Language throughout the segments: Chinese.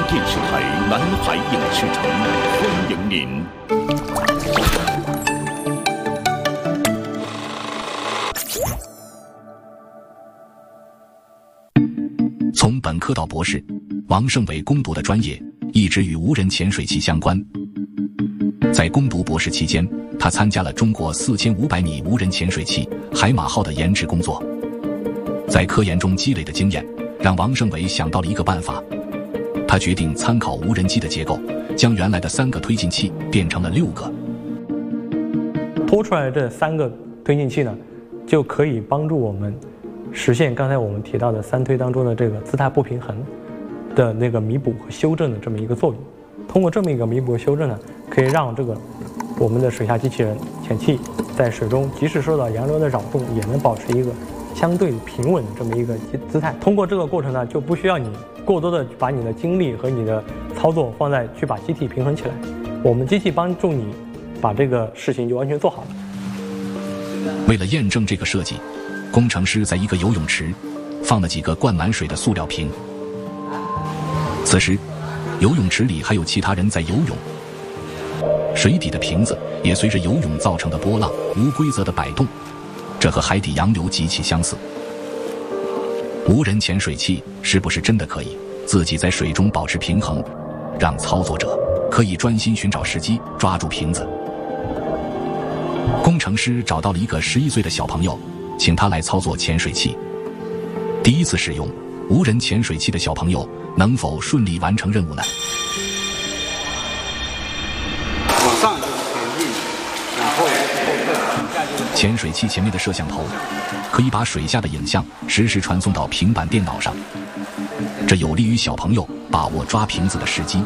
电视台南海影视城欢迎您。从本科到博士，王胜伟攻读的专业一直与无人潜水器相关。在攻读博士期间，他参加了中国4500米无人潜水器海马号的研制工作。在科研中积累的经验，让王胜伟想到了一个办法。他决定参考无人机的结构，将原来的3个推进器变成了6个。 拖出来的这3个推进器呢，就可以帮助我们实现刚才我们提到的3推当中的这个姿态不平衡的那个弥补和修正的这么一个作用。通过这么一个弥补和修正呢，可以让这个我们的水下机器人潜器在水中即使受到洋流的扰动，也能保持一个相对平稳的这么一个姿态。通过这个过程呢，就不需要你过多的把你的精力和你的操作放在去把机体平衡起来，我们机器帮助你把这个事情就完全做好了。 为了验证这个设计，工程师在一个游泳池放了几个灌满水的塑料瓶。此时游泳池里还有其他人在游泳，水底的瓶子也随着游泳造成的波浪无规则的摆动，这和海底洋流极其相似。无人潜水器是不是真的可以自己在水中保持平衡，让操作者可以专心寻找时机抓住瓶子？工程师找到了一个11岁的小朋友，请他来操作潜水器。第一次使用无人潜水器的小朋友能否顺利完成任务呢？ 往上就是前进，然后潜水器前面的摄像头可以把水下的影像实时传送到平板电脑上，这有利于小朋友把握抓瓶子的时机。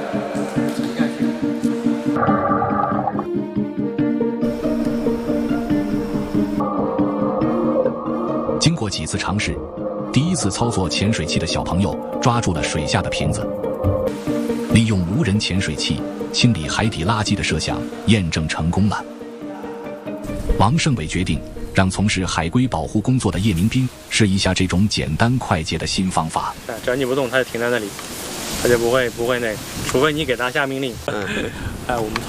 经过几次尝试，第一次操作潜水器的小朋友抓住了水下的瓶子。利用无人潜水器清理海底垃圾的设想验证成功了。王胜伟决定让从事海龟保护工作的叶明斌试一下这种简单快捷的新方法。 只要你不动，它就停在那里，它就不会那个，除非你给它下命令。我们